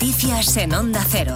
Noticias en Onda Cero.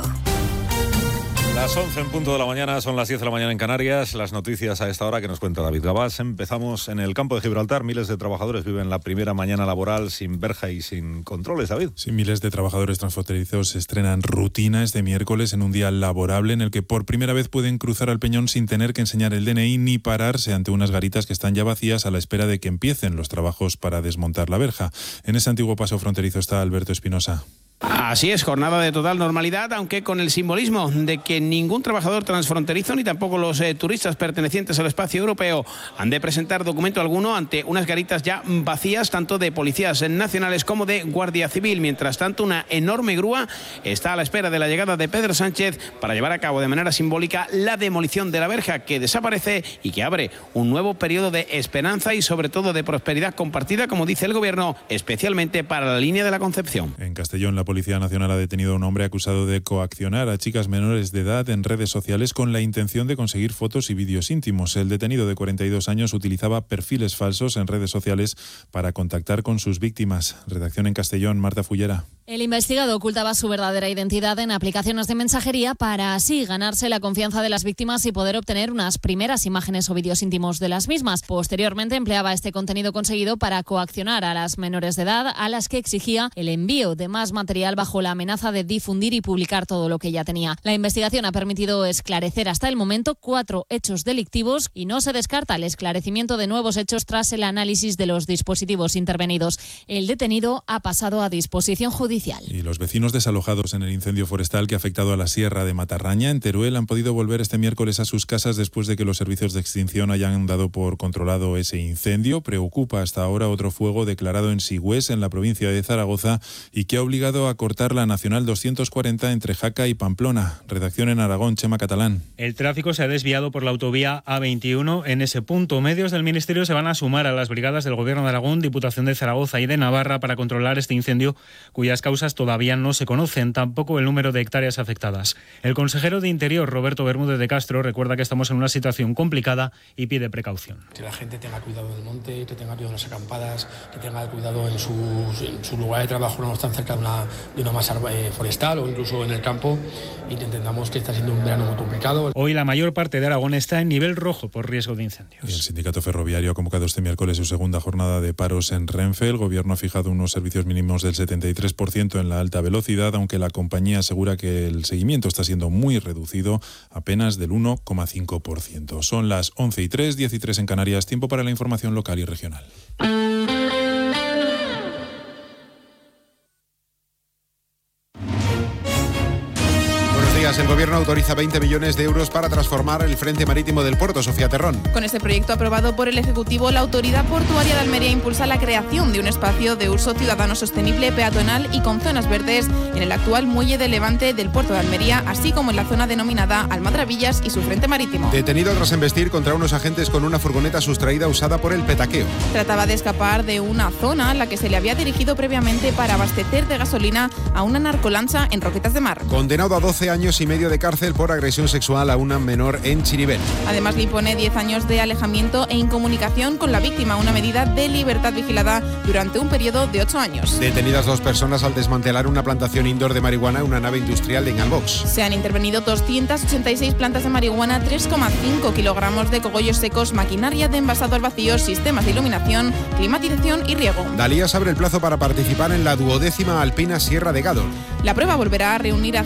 Las 11 en punto de la mañana, son las 10 de la mañana en Canarias. Las noticias a esta hora que nos cuenta David Gabás. Empezamos en el campo de Gibraltar. Miles de trabajadores viven la primera mañana laboral sin verja y sin controles, David. Sí, miles de trabajadores transfronterizos estrenan rutina este miércoles en un día laborable en el que por primera vez pueden cruzar al Peñón sin tener que enseñar el DNI ni pararse ante unas garitas que están ya vacías a la espera de que empiecen los trabajos para desmontar la verja. En ese antiguo paso fronterizo está Alberto Espinosa. Así es, jornada de total normalidad, aunque con el simbolismo de que ningún trabajador transfronterizo ni tampoco los turistas pertenecientes al espacio europeo han de presentar documento alguno ante unas garitas ya vacías, tanto de policías nacionales como de Guardia Civil. Mientras tanto, una enorme grúa está a la espera de la llegada de Pedro Sánchez para llevar a cabo de manera simbólica la demolición de la verja que desaparece y que abre un nuevo periodo de esperanza y sobre todo de prosperidad compartida, como dice el Gobierno, especialmente para la línea de la Concepción. En Castellón, la Policía Nacional ha detenido a un hombre acusado de coaccionar a chicas menores de edad en redes sociales con la intención de conseguir fotos y vídeos íntimos. El detenido de 42 años utilizaba perfiles falsos en redes sociales para contactar con sus víctimas. Redacción en Castellón, Marta Fullera. El investigado ocultaba su verdadera identidad en aplicaciones de mensajería para así ganarse la confianza de las víctimas y poder obtener unas primeras imágenes o vídeos íntimos de las mismas. Posteriormente empleaba este contenido conseguido para coaccionar a las menores de edad, a las que exigía el envío de más material bajo la amenaza de difundir y publicar todo lo que ya tenía. La investigación ha permitido esclarecer hasta el momento 4 hechos delictivos y no se descarta el esclarecimiento de nuevos hechos tras el análisis de los dispositivos intervenidos. El detenido ha pasado a disposición judicial. Y los vecinos desalojados en el incendio forestal que ha afectado a la Sierra de Matarraña, en Teruel, han podido volver este miércoles a sus casas después de que los servicios de extinción hayan dado por controlado ese incendio. Preocupa hasta ahora otro fuego declarado en Sigüés, en la provincia de Zaragoza, y que ha obligado a cortar la Nacional 240 entre Jaca y Pamplona. Redacción en Aragón, Chema Catalán. El tráfico se ha desviado por la autovía A21 en ese punto. Medios del Ministerio se van a sumar a las brigadas del Gobierno de Aragón, Diputación de Zaragoza y de Navarra para controlar este incendio, cuyas causas todavía no se conocen, tampoco el número de hectáreas afectadas. El consejero de Interior, Roberto Bermúdez de Castro, recuerda que estamos en una situación complicada y pide precaución. Que la gente tenga cuidado del monte, que tenga cuidado en las acampadas, que tenga cuidado en su lugar de trabajo, no están cerca de una masa forestal o incluso en el campo, y que entendamos que está siendo un verano muy complicado. Hoy la mayor parte de Aragón está en nivel rojo por riesgo de incendios. Y el sindicato ferroviario ha convocado este miércoles su segunda jornada de paros en Renfe. El Gobierno ha fijado unos servicios mínimos del 73% en la alta velocidad, aunque la compañía asegura que el seguimiento está siendo muy reducido, apenas del 1,5%. Son las 11:03, 10:03 en Canarias, tiempo para la información local y regional. El Gobierno autoriza 20 millones de euros para transformar el frente marítimo del puerto. Sofía Terrón. Con este proyecto aprobado por el Ejecutivo, la Autoridad Portuaria de Almería impulsa la creación de un espacio de uso ciudadano sostenible, peatonal y con zonas verdes en el actual muelle de Levante del puerto de Almería, así como en la zona denominada Almadrabillas y su frente marítimo. Detenido tras embestir contra unos agentes con una furgoneta sustraída usada por el petaqueo. Trataba de escapar de una zona a la que se le había dirigido previamente para abastecer de gasolina a una narcolancha en Roquetas de Mar. Condenado a 12 años y medio de cárcel por agresión sexual a una menor en Chiribén. Además le impone 10 años de alejamiento e incomunicación con la víctima, una medida de libertad vigilada durante un periodo de 8 años. Detenidas 2 personas al desmantelar una plantación indoor de marihuana en una nave industrial en Albox. Se han intervenido 286 plantas de marihuana, 3,5 kilogramos de cogollos secos, maquinaria de envasado al vacío, sistemas de iluminación, climatización y riego. Dalías abre el plazo para participar en la 12ª Alpina Sierra de Gádor. La prueba volverá a reunir a